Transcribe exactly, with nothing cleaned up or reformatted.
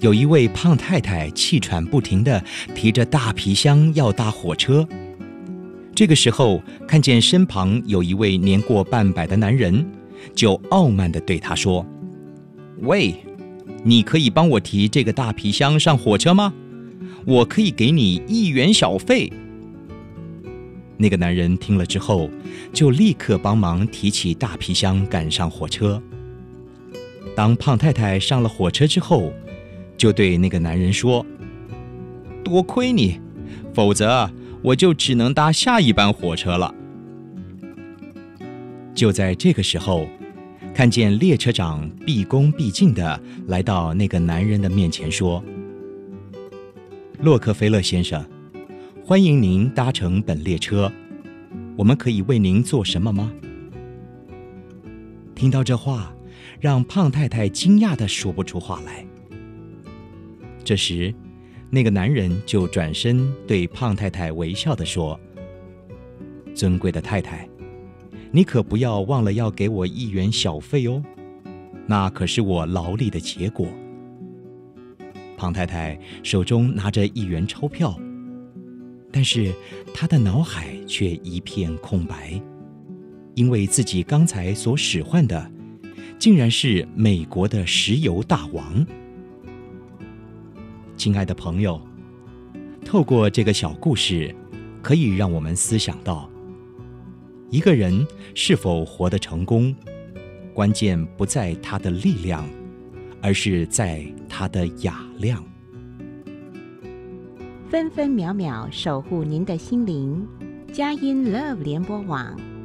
有一位胖太太气喘不停地提着大皮箱要搭火车。这个时候，看见身旁有一位年过半百的男人，就傲慢地对他说：喂，你可以帮我提这个大皮箱上火车吗？我可以给你一元小费。那个男人听了之后，就立刻帮忙提起大皮箱赶上火车。当胖太太上了火车之后，就对那个男人说：多亏你，否则我就只能搭下一班火车了。就在这个时候，看见列车长毕恭毕敬地来到那个男人的面前说：洛克菲勒先生，欢迎您搭乘本列车，我们可以为您做什么吗？听到这话，让胖太太惊讶地说不出话来。这时，那个男人就转身对胖太太微笑地说：尊贵的太太，你可不要忘了要给我一元小费哦，那可是我劳力的结果。胖太太手中拿着一元钞票，但是她的脑海却一片空白，因为自己刚才所使唤的竟然是美国的石油大王。亲爱的朋友，透过这个小故事，可以让我们思想到，一个人是否活得成功，关键不在他的力量，而是在他的雅量。 分分秒秒守护您的心灵，佳音 Love 联播网